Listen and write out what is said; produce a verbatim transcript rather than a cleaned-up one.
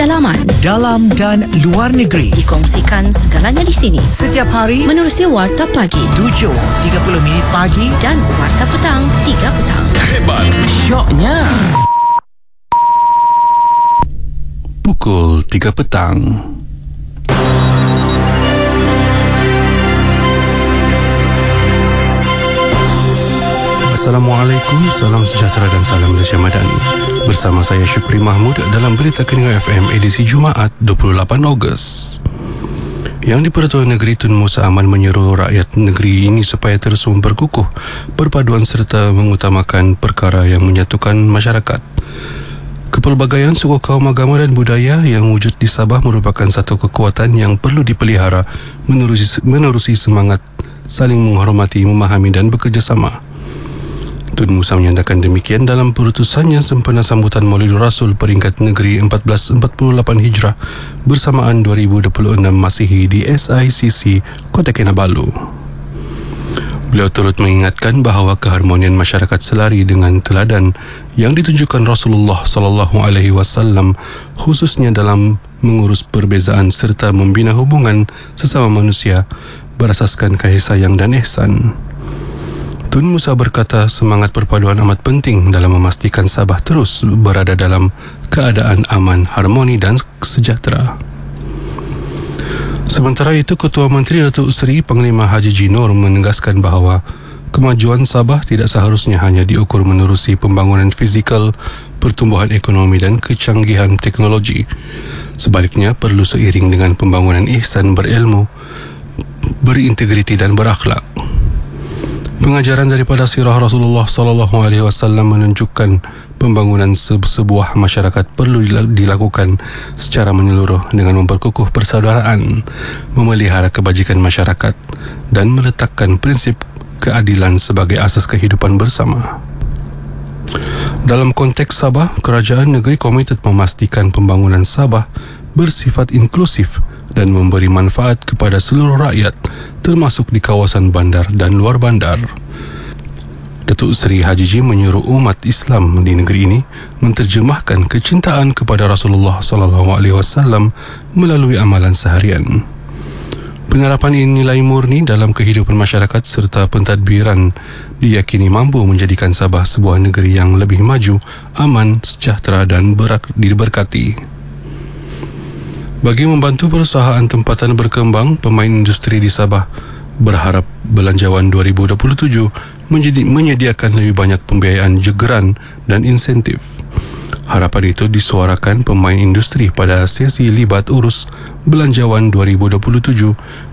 dalaman, dalam dan luar negeri. dikongsikan segalanya di sini. Setiap hari Menerusi Warta Pagi tujuh tiga puluh minit pagi dan Warta Petang tiga petang. Hebat, syoknya. Pukul tiga petang. Assalamualaikum, salam sejahtera dan salam Malaysia Madani. Bersama saya Syukri Mahmud dalam Berita Keningau F M edisi Jumaat dua puluh lapan Ogos. Yang di-Pertuan Negeri Tun Musa Aman menyeru rakyat negeri ini supaya terus memperkukuh perpaduan serta mengutamakan perkara yang menyatukan masyarakat. Kepelbagaian suku kaum agama dan budaya yang wujud di Sabah merupakan satu kekuatan yang perlu dipelihara menerusi, menerusi semangat saling menghormati, memahami dan bekerjasama. Tun Musa menyatakan demikian dalam perutusannya sempena sambutan Maulid Rasul peringkat negeri seribu empat ratus empat puluh lapan Hijrah bersamaan dua ribu dua puluh enam Masihi di S I C C Kota Kinabalu. Beliau turut mengingatkan bahawa keharmonian masyarakat selari dengan teladan yang ditunjukkan Rasulullah sallallahu alaihi wasallam khususnya dalam mengurus perbezaan serta membina hubungan sesama manusia berasaskan kasih sayang dan ihsan. Tun Musa berkata semangat perpaduan amat penting dalam memastikan Sabah terus berada dalam keadaan aman, harmoni dan sejahtera. Sementara itu, Ketua Menteri Datuk Seri Panglima Haji Jinor menegaskan bahawa kemajuan Sabah tidak seharusnya hanya diukur menerusi pembangunan fizikal, pertumbuhan ekonomi dan kecanggihan teknologi. Sebaliknya, perlu seiring dengan pembangunan ihsan berilmu, berintegriti dan berakhlak. Pengajaran daripada sirah Rasulullah sallallahu alaihi wasallam menunjukkan pembangunan sebuah masyarakat perlu dilakukan secara menyeluruh dengan memperkukuh persaudaraan, memelihara kebajikan masyarakat dan meletakkan prinsip keadilan sebagai asas kehidupan bersama. Dalam konteks Sabah, kerajaan negeri komited memastikan pembangunan Sabah bersifat inklusif dan memberi manfaat kepada seluruh rakyat termasuk di kawasan bandar dan luar bandar. Datuk Seri Haji Jim menyuruh umat Islam di negeri ini menterjemahkan kecintaan kepada Rasulullah sallallahu alaihi wasallam melalui amalan seharian. Penerapan ini nilai murni dalam kehidupan masyarakat serta pentadbiran diyakini mampu menjadikan Sabah sebuah negeri yang lebih maju, aman, sejahtera dan berak- diberkati. Bagi membantu perusahaan tempatan berkembang, pemain industri di Sabah berharap Belanjawan dua ribu dua puluh tujuh menjadi, menyediakan lebih banyak pembiayaan jegeran dan insentif. Harapan itu disuarakan pemain industri pada sesi libat urus Belanjawan dua ribu dua puluh tujuh